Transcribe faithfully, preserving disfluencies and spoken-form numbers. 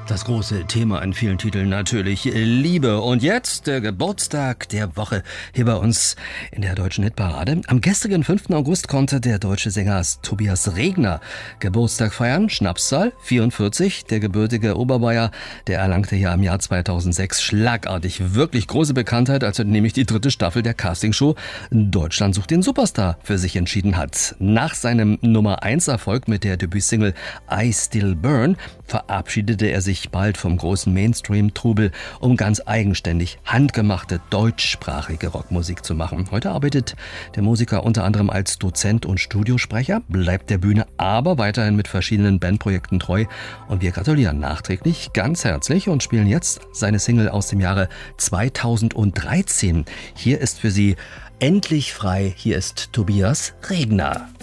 Das große Thema in vielen Titeln natürlich Liebe. Und jetzt der Geburtstag der Woche hier bei uns in der deutschen Hitparade. Am gestrigen fünften August konnte der deutsche Sänger Tobias Regner Geburtstag feiern. Schnapszahl vierundvierzig. Der gebürtige Oberbayer, der erlangte ja im Jahr zweitausendsechs schlagartig wirklich große Bekanntheit, als er nämlich die dritte Staffel der Castingshow Deutschland sucht den Superstar für sich entschieden hat. Nach seinem Nummer eins Erfolg mit der Debütsingle I Still Burn verabschiedete er sich bald vom großen Mainstream-Trubel, um ganz eigenständig handgemachte deutschsprachige Rockmusik zu machen. Heute arbeitet der Musiker unter anderem als Dozent und Studiosprecher, bleibt der Bühne aber weiterhin mit verschiedenen Bandprojekten treu. Und wir gratulieren nachträglich ganz herzlich und spielen jetzt seine Single aus dem Jahre zweitausenddreizehn. Hier ist für Sie Endlich frei. Hier ist Tobias Regner.